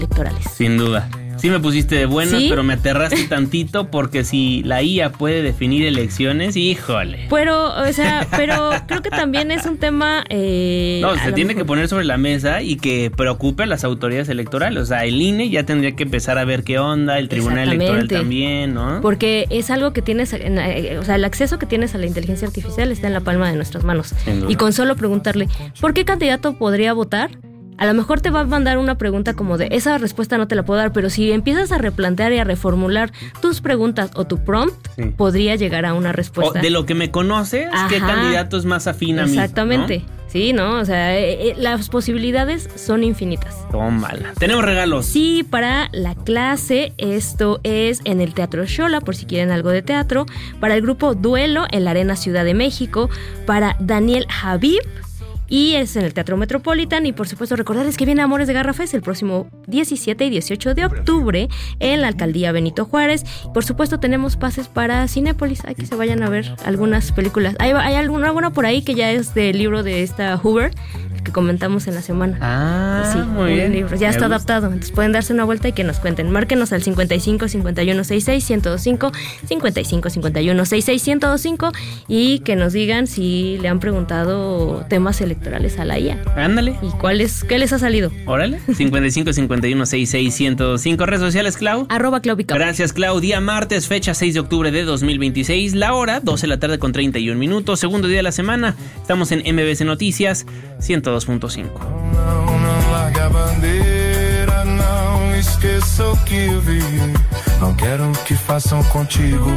electorales. Sin duda. Sí me pusiste de buenas, ¿Sí? Pero me aterraste tantito porque si la IA puede definir elecciones, híjole. Pero creo que también es un tema... se tiene que poner sobre la mesa y que preocupe a las autoridades electorales. O sea, el INE ya tendría que empezar a ver qué onda, el Tribunal Electoral también, ¿no? Porque es algo que tienes, el acceso que tienes a la inteligencia artificial está en la palma de nuestras manos. Y con solo preguntarle, ¿por qué candidato podría votar? A lo mejor te va a mandar una pregunta como de, esa respuesta no te la puedo dar, pero si empiezas a replantear y a reformular tus preguntas o tu prompt, podría llegar a una respuesta. O de lo que me conoces, ¿qué candidato es más afín a mí? Exactamente. ¿No? Sí, ¿no? O sea, las posibilidades son infinitas. Tómala. ¿Tenemos regalos? Sí, para la clase. Esto es en el Teatro Xola, por si quieren algo de teatro. Para el grupo Duelo, en la Arena Ciudad de México. Para Daniel Javib. Y es en el Teatro Metropolitan. Y por supuesto recordarles que viene Amores de Garra Fest el próximo 17 y 18 de octubre en la Alcaldía Benito Juárez. Por supuesto tenemos pases para Cinépolis. Hay que se vayan a ver algunas películas. Hay alguna buena por ahí que ya es del libro de esta Hoover que comentamos en la semana. Sí, muy bien. Libro. Ya está adaptado. Entonces pueden darse una vuelta y que nos cuenten. Márquenos al 55 51 66 1025, 55 51 66 1025 y que nos digan si le han preguntado temas electorales a la IA. Ándale. ¿Y qué les ha salido? Órale. 55 51 66 1025. Redes sociales, Clau. @ClauPickup. Gracias, Clau. Día martes, fecha 6 de octubre de 2026. La hora, 12 de la tarde con 31 minutos. Segundo día de la semana. Estamos en MBC Noticias 102.5. Não larga a bandeira, não esqueça o que eu vi. Não quero que façam contigo.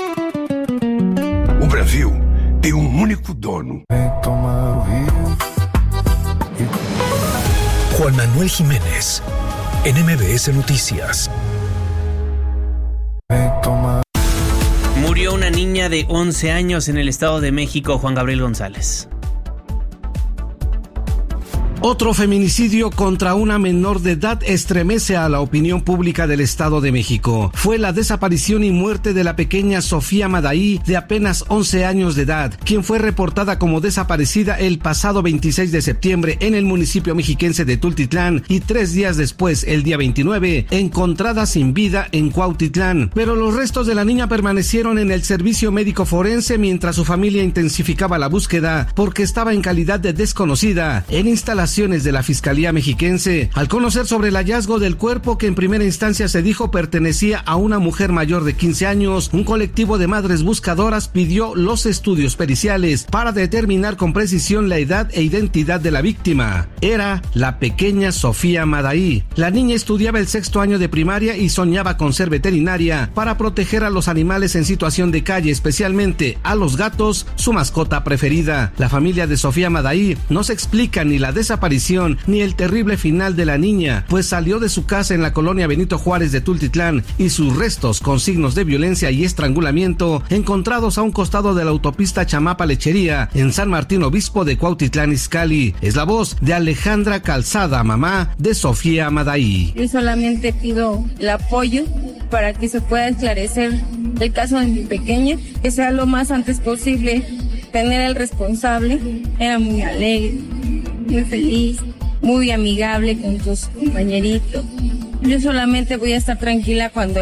O Brasil tem único dono. Vem tomar o rio. Juan Manuel Jiménez, en MBS Noticias. Vem tomar. Murió una niña de 11 años en el Estado de México, Juan Gabriel González. Otro feminicidio contra una menor de edad estremece a la opinión pública del Estado de México. Fue la desaparición y muerte de la pequeña Sofía Madaí, de apenas 11 años de edad, quien fue reportada como desaparecida el pasado 26 de septiembre en el municipio mexiquense de Tultitlán y 3 días después, el día 29, encontrada sin vida en Cuautitlán. Pero los restos de la niña permanecieron en el servicio médico forense mientras su familia intensificaba la búsqueda porque estaba en calidad de desconocida en instalaciones de la Fiscalía Mexiquense. Al conocer sobre el hallazgo del cuerpo, que en primera instancia se dijo pertenecía a una mujer mayor de 15 años, un colectivo de madres buscadoras pidió los estudios periciales para determinar con precisión la edad e identidad de la víctima. Era la pequeña Sofía Madaí. La niña estudiaba el 6º año de primaria y soñaba con ser veterinaria para proteger a los animales en situación de calle, especialmente a los gatos, su mascota preferida. La familia de Sofía Madaí no se explica ni la desaparición ni el terrible final de la niña, pues salió de su casa en la colonia Benito Juárez de Tultitlán y sus restos con signos de violencia y estrangulamiento encontrados a un costado de la autopista Chamapa-Lechería en San Martín Obispo de Cuautitlán Izcalli. Es la voz de Alejandra Calzada, mamá de Sofía Madaí. Yo solamente pido el apoyo para que se pueda esclarecer el caso de mi pequeña, que sea lo más antes posible, tener al responsable. Era muy alegre, muy feliz, muy amigable con sus compañeritos. Yo solamente voy a estar tranquila cuando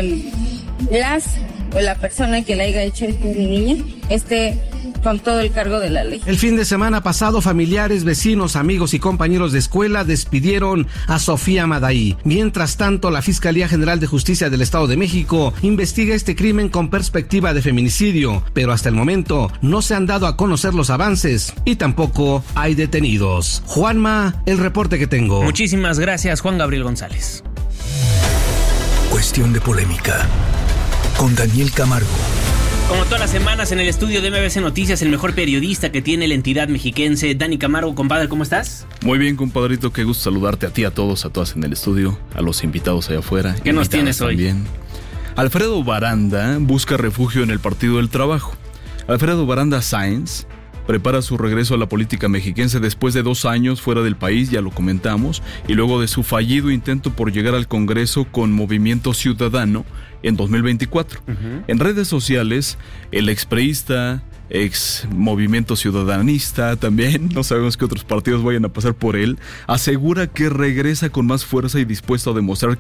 la persona que le haya hecho esto a mi niña esté con todo el cargo de la ley. El fin de semana pasado, familiares, vecinos, amigos y compañeros de escuela despidieron a Sofía Madaí. Mientras tanto, la Fiscalía General de Justicia del Estado de México investiga este crimen con perspectiva de feminicidio, pero hasta el momento no se han dado a conocer los avances y tampoco hay detenidos. Juanma, el reporte que tengo. Muchísimas gracias, Juan Gabriel González. Cuestión de polémica con Daniel Camargo. Como todas las semanas en el estudio de MBC Noticias, el mejor periodista que tiene la entidad mexiquense, Dani Camargo. Compadre, ¿cómo estás? Muy bien, compadrito, qué gusto saludarte a ti, a todos, a todas en el estudio, a los invitados allá afuera. ¿Qué nos tienes hoy? También. Alfredo Baranda busca refugio en el Partido del Trabajo. Alfredo Baranda Sáenz prepara su regreso a la política mexiquense después de 2 años fuera del país, ya lo comentamos, y luego de su fallido intento por llegar al Congreso con Movimiento Ciudadano en 2024. En redes sociales, el expriista ex Movimiento Ciudadanista también, no sabemos qué otros partidos vayan a pasar por él, asegura que regresa con más fuerza y dispuesto a demostrar